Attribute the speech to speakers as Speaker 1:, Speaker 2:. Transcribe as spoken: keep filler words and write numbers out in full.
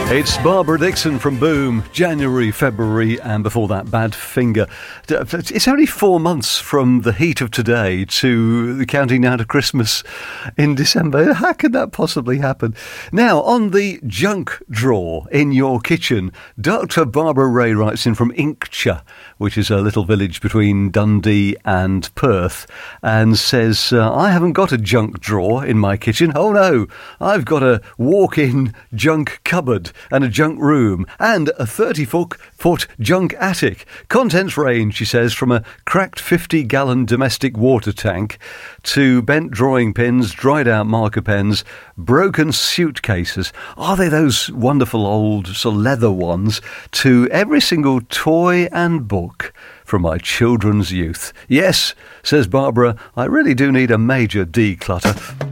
Speaker 1: It's Barbara Dixon from Boom, January, February, and before that, Badfinger. It's only four months from the heat of today to the counting down to Christmas in December. How could that possibly happen? Now, on the junk drawer in your kitchen, Doctor Barbara Ray writes in from Inkcha, which is a little village between Dundee and Perth, and says, uh, I haven't got a junk drawer in my kitchen. Oh no, I've got a walk-in junk cupboard and a junk room and a thirty-foot junk attic. Contents range, she says, from a cracked fifty-gallon domestic water tank to bent drawing pins, dried-out marker pens, broken suitcases. Are they those wonderful old sort of leather ones? To every single toy and book from my children's youth. Yes, says Barbara, I really do need a major declutter.